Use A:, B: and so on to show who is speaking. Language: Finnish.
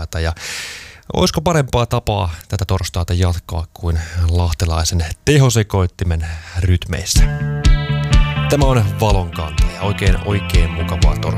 A: torstaita ja olisiko parempaa tapaa tätä torstaita jatkaa kuin lahtelaisen tehosekoittimen rytmeissä. Tämä on Valonkantaja. Oikein mukavaa torstaita.